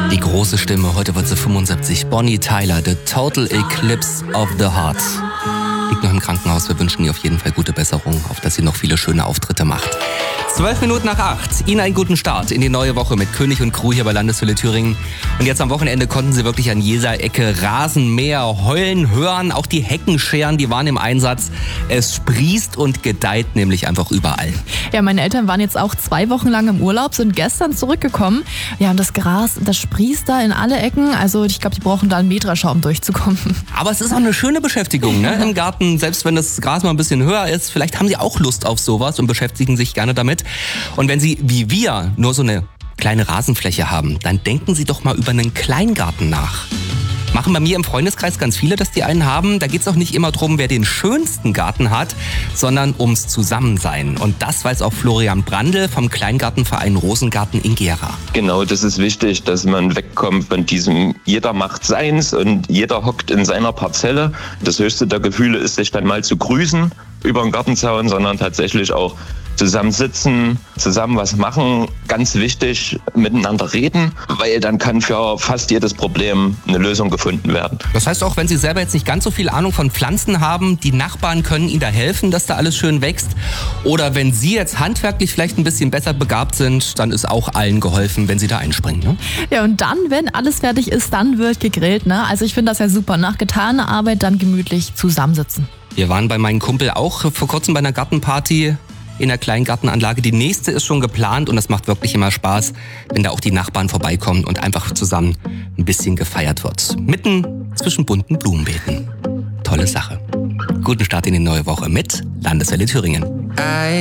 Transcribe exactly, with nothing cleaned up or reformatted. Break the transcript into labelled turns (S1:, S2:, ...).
S1: Die große Stimme, heute wird sie fünfundsiebzig. Bonnie Tyler, The Total Eclipse of the Heart. Liegt noch im Krankenhaus, wir wünschen ihr auf jeden Fall gute Besserung, auf dass sie noch viele schöne Auftritte macht. Zwölf Minuten nach acht. Ihnen einen guten Start in die neue Woche mit König und Crew hier bei Landeswelle Thüringen. Und jetzt am Wochenende konnten Sie wirklich an jeder Ecke Rasenmäher heulen, hören. Auch die Heckenscheren, die waren im Einsatz. Es sprießt und gedeiht nämlich einfach überall.
S2: Ja, meine Eltern waren jetzt auch zwei Wochen lang im Urlaub, sind gestern zurückgekommen. Ja, und das Gras, das sprießt da in alle Ecken. Also ich glaube, die brauchen da einen Metraschaum, um durchzukommen.
S1: Aber es ist auch eine schöne Beschäftigung, ne? Im Garten, selbst wenn das Gras mal ein bisschen höher ist. Vielleicht haben Sie auch Lust auf sowas und beschäftigen sich gerne damit. Und wenn Sie, wie wir, nur so eine kleine Rasenfläche haben, dann denken Sie doch mal über einen Kleingarten nach. Machen bei mir im Freundeskreis ganz viele, dass die einen haben. Da geht es auch nicht immer drum, wer den schönsten Garten hat, sondern ums Zusammensein. Und das weiß auch Florian Brandl vom Kleingartenverein Rosengarten in Gera.
S3: Genau, das ist wichtig, dass man wegkommt von diesem jeder macht seins und jeder hockt in seiner Parzelle. Das höchste der Gefühle ist, sich dann mal zu grüßen über den Gartenzaun, sondern tatsächlich auch zusammen sitzen, zusammen was machen. Ganz wichtig, miteinander reden, weil dann kann für fast jedes Problem eine Lösung gefunden werden.
S1: Das heißt auch, wenn Sie selber jetzt nicht ganz so viel Ahnung von Pflanzen haben, die Nachbarn können Ihnen da helfen, dass da alles schön wächst. Oder wenn Sie jetzt handwerklich vielleicht ein bisschen besser begabt sind, dann ist auch allen geholfen, wenn Sie da einspringen. Ne?
S2: Ja, und dann, wenn alles fertig ist, dann wird gegrillt. Ne? Also ich finde das ja super. Nach getaner Arbeit dann gemütlich zusammensitzen.
S1: Wir waren bei meinem Kumpel auch vor kurzem bei einer Gartenparty in der Kleingartenanlage. Die nächste ist schon geplant und es macht wirklich immer Spaß, wenn da auch die Nachbarn vorbeikommen und einfach zusammen ein bisschen gefeiert wird. Mitten zwischen bunten Blumenbeeten. Tolle Sache. Guten Start in die neue Woche mit Landeswelle Thüringen.